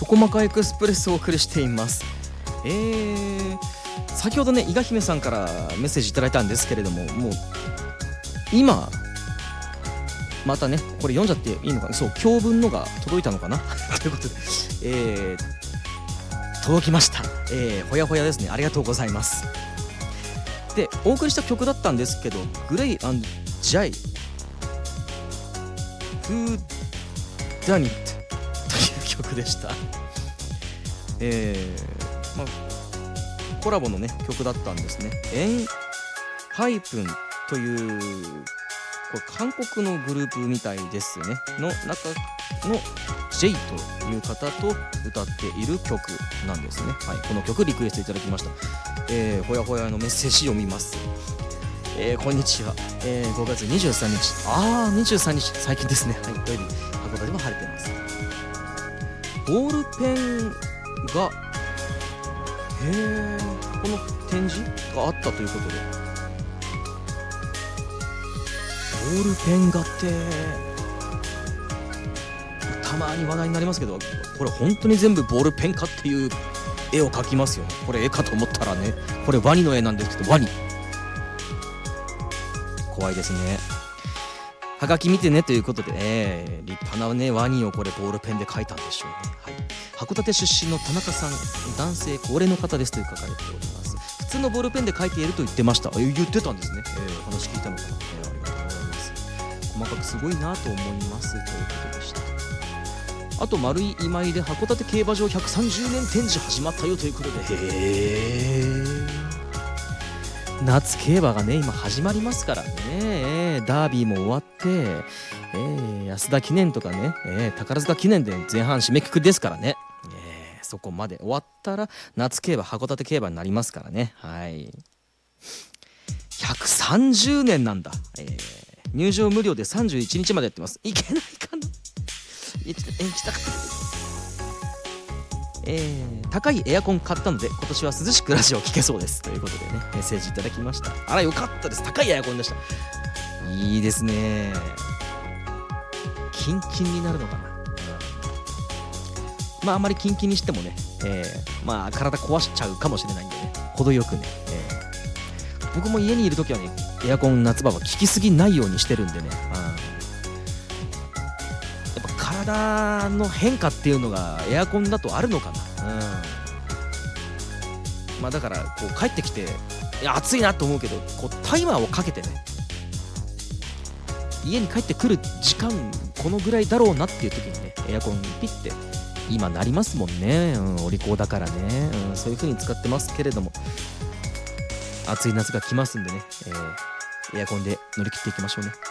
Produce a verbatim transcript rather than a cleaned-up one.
チョコマカエクスプレスをお送りしています。えー、先ほどね伊賀姫さんからメッセージいただいたんですけれども、もう今またねこれ読んじゃっていいのかな。そう教文のが届いたのかなということで、えー、届きました。えー、ほやほやですね。ありがとうございます。でお送りした曲だったんですけど、グレイ&ジャイ Who Done It という曲でした。えーまあ、コラボのね曲だったんですね。エンハイプンというこれ韓国のグループみたいですねの中の J という方と歌っている曲なんですね。はい、この曲リクエストいただきました。えー、ほやほやのメッセージ読みます。えー、こんにちは、えー、ごがつにじゅうさんにち、あーにじゅうさんにち、最近ですね。はい、土曜日函館も晴れてます。ボールペンがへーこの展示があったということで、ボールペン画ってたまに話題になりますけど、これ本当に全部ボールペンかっていう絵を描きますよね。これ絵かと思ったらね、これワニの絵なんですけど、ワニ怖いですね。はがき見てねということで、えー、立派なねワニをこれボールペンで描いたんでしょうね。はい、函館出身の田中さん、男性高齢の方ですと書かれております。普通のボールペンで描いていると言ってました。言ってたんですね。えー、お話聞いたのかな。えー、ありがとうございます。細かくすごいなと思いますということでした。あと丸い今井で函館競馬場ひゃくさんじゅうねん展示始まったよということで、へー夏競馬がね今始まりますからね。ダービーも終わって、えー、安田記念とかね、えー、宝塚記念で前半締めくくりですからね、えー、そこまで終わったら夏競馬函館競馬になりますからね。はい、ひゃくさんじゅうねんなんだ。えー、入場無料でさんじゅういちにちまでやってます。いけないかな。行きたかった。えー、高いエアコン買ったので今年は涼しくラジオを聴けそうですということでねメッセージいただきました。あらよかったです。高いエアコンでした。いいですね。キンキンになるのかな。まああんまりキンキンにしてもね、えー、まあ体壊しちゃうかもしれないんでね、程よくね、えー、僕も家にいるときはねエアコン夏場は効きすぎないようにしてるんでね、あ体の変化っていうのがエアコンだとあるのかな。うん、まあだからこう帰ってきていや暑いなと思うけど、こうタイマーをかけてね家に帰ってくる時間このぐらいだろうなっていう時にねエアコンピッて今なりますもんね。うん、お利口だからね、うん、そういう風に使ってますけれども、暑い夏が来ますんでね、えー、エアコンで乗り切っていきましょうね。